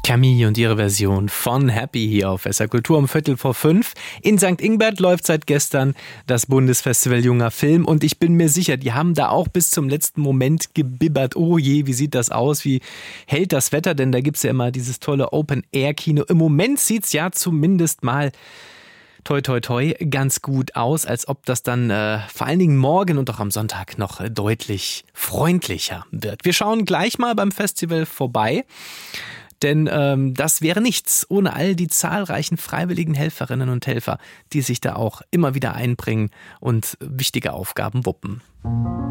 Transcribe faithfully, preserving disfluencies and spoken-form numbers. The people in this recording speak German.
Camille und ihre Version von Happy hier auf S R Kultur um Viertel vor fünf. In Sankt Ingbert läuft seit gestern das Bundesfestival Junger Film und ich bin mir sicher, die haben da auch bis zum letzten Moment gebibbert. Oh je, wie sieht das aus? Wie hält das Wetter? Denn da gibt's ja immer dieses tolle Open-Air-Kino. Im Moment sieht's ja zumindest mal toi toi toi ganz gut aus, als ob das dann äh, vor allen Dingen morgen und auch am Sonntag noch äh, deutlich freundlicher wird. Wir schauen gleich mal beim Festival vorbei. Denn ähm, das wäre nichts ohne all die zahlreichen freiwilligen Helferinnen und Helfer, die sich da auch immer wieder einbringen und wichtige Aufgaben wuppen.